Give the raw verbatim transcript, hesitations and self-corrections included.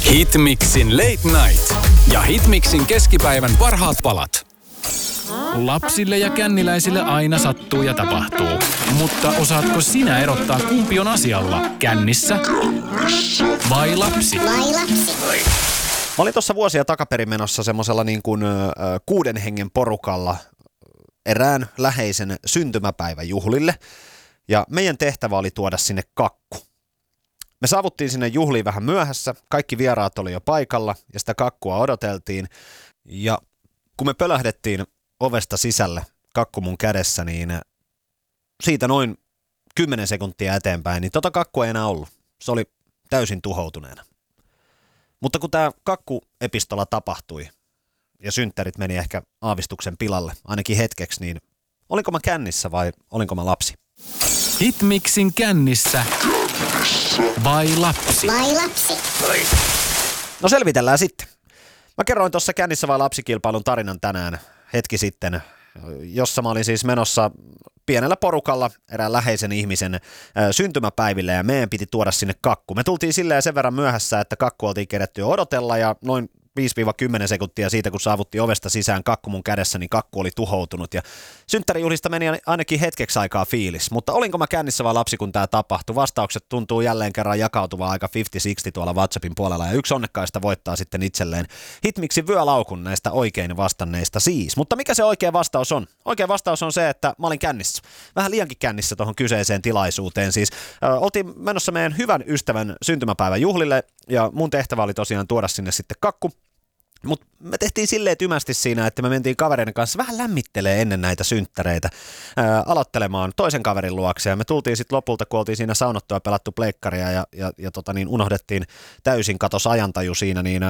Hitmixin Late Night ja Hitmixin keskipäivän parhaat palat. Lapsille ja känniläisille aina sattuu ja tapahtuu. Mutta osaatko sinä erottaa, kumpi on asialla? Kännissä vai lapsi? Vai lapsi? Mä olin tuossa vuosia takaperin menossa semmoisella niin kuin ö, kuuden hengen porukalla erään läheisen syntymäpäiväjuhlille. Ja meidän tehtävä oli tuoda sinne kakku. Me saavuttiin sinne juhliin vähän myöhässä, kaikki vieraat oli jo paikalla ja sitä kakkua odoteltiin. Ja kun me pölähdettiin ovesta sisälle, kakku mun kädessä, niin siitä noin kymmenen sekuntia eteenpäin, niin tota kakkua ei enää ollut. Se oli täysin tuhoutuneena. Mutta kun tämä kakkuepistola tapahtui ja synttärit meni ehkä aavistuksen pilalle, ainakin hetkeksi, niin olinko mä kännissä vai olinko mä lapsi? Hitmixin kännissä vai lapsi? Vai lapsi? No selvitellään sitten. Mä kerroin tuossa kännissä vai lapsikilpailun tarinan tänään hetki sitten, jossa mä olin siis menossa pienellä porukalla erään läheisen ihmisen syntymäpäiville ja meidän piti tuoda sinne kakku. Me tultiin silleen sen verran myöhässä, että kakku oltiin keretty jo odotella ja noin viisi kymmenen sekuntia siitä, kun saavuttiin ovesta sisään kakku mun kädessä, niin kakku oli tuhoutunut. Ja synttärijuhlista meni ainakin hetkeksi aikaa fiilis. Mutta olinko mä kännissä vai lapsi, kun tämä tapahtui? Vastaukset tuntuu jälleen kerran jakautuva aika viisikymmentä kuusikymmentä tuolla WhatsAppin puolella. Ja yksi onnekkaista voittaa sitten itselleen Hitmixin vyölaukun näistä oikein vastanneista siis. Mutta mikä se oikea vastaus on? Oikea vastaus on se, että mä olin kännissä. Vähän liiankin kännissä tuohon kyseiseen tilaisuuteen. Siis ö, oltiin menossa meidän hyvän ystävän syntymäpäivän juhlille ja mun tehtävä oli tosiaan tuoda sinne sitten kakku. Mutta me tehtiin silleen tymästi siinä, että me mentiin kavereiden kanssa vähän lämmittelee ennen näitä synttäreitä ää, aloittelemaan toisen kaverin luokse. Ja me tultiin sitten lopulta, kun oltiin siinä saunottu ja pelattu pleikkaria ja, ja, ja tota niin, unohdettiin täysin katos ajantaju siinä, niin